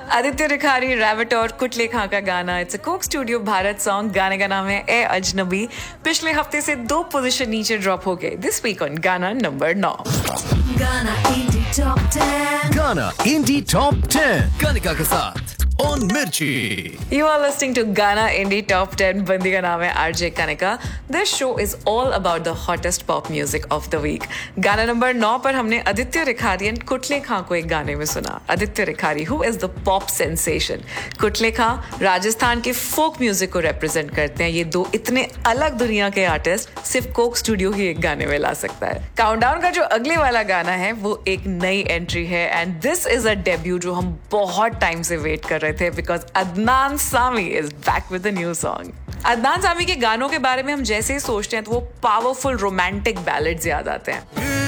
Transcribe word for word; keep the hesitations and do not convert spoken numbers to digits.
आदित्य रिखारी, रैविट और कुटले खां का गाना it's a Coke studio Bharat song. गाने का नाम है ए अजनबी. पिछले हफ्ते से दो पोजीशन नीचे ड्रॉप हो गए. दिस वीक ऑन गाना नंबर नौ. गाना इंडी टॉप टेन. गाना इंडी टॉप टेन कनिका के साथ on Mirchi. You are listening to Ghana Indie Top ten. बंदी का नाम है RJ Kanika. This show is all about the hottest pop music of the week. गाना नंबर नौ पर हमने आदित्य रिखारी एंड कुटले खां को एक गाने में सुना. Aditya Rikhari who is the pop sensation. कुटले खां राजस्थान के फोक म्यूजिक को रिप्रेजेंट करते हैं. ये दो इतने अलग दुनिया के आर्टिस्ट सिर्फ कोक स्टूडियो ही एक गाने में ला सकता है. काउंटडाउन का जो अगले वाला गाना है वो एक नई एंट्री है and this is a debut जो हम बहुत टाइम से वेट कर रहे थे because Adnan Sami is back with a new song. Adnan Sami के गानों के बारे में हम जैसे ही सोचते हैं तो वो पावरफुल रोमांटिक बैलेड्स याद आते हैं.